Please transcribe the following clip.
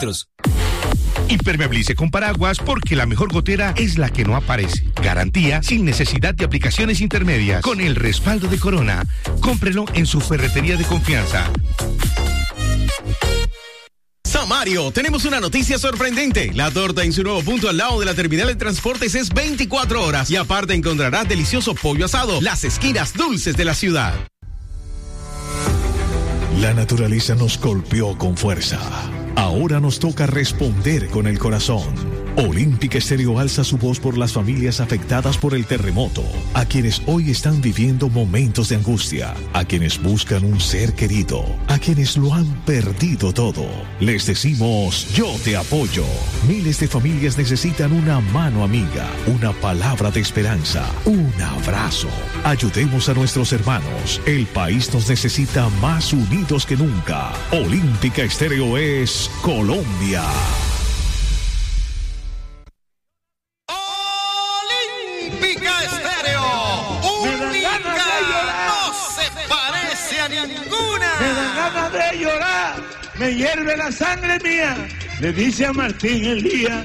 litros. Impermeabilice con paraguas porque la mejor gotera es la que no aparece. Garantía sin necesidad de aplicaciones intermedias. Con el respaldo de Corona. Cómprelo en su ferretería de confianza. Samario, tenemos una noticia sorprendente. La torta en su nuevo punto al lado de la terminal de transportes es 24 horas. Y aparte encontrarás delicioso pollo asado, las esquinas dulces de la ciudad. La naturaleza nos golpeó con fuerza. Ahora nos toca responder con el corazón. Olímpica Estéreo alza su voz por las familias afectadas por el terremoto, a quienes hoy están viviendo momentos de angustia, a quienes buscan un ser querido, a quienes lo han perdido todo. Les decimos, yo te apoyo. Miles de familias necesitan una mano amiga, una palabra de esperanza, un abrazo. Ayudemos a nuestros hermanos. El país nos necesita más unidos que nunca. Olímpica Estéreo es Colombia. Olímpica Estéreo, única, no se parece a ninguna. Me dan ganas de llorar, me hierve la sangre mía, le dice a Martín Elías.